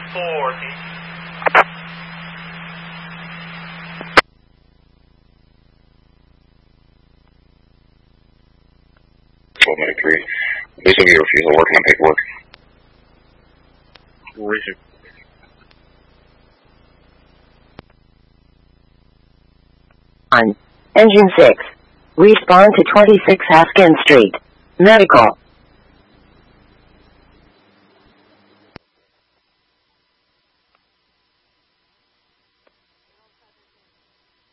40. Please will be a refusal working on paperwork. On Engine 6. Respond to 26 Haskins Street. Medical.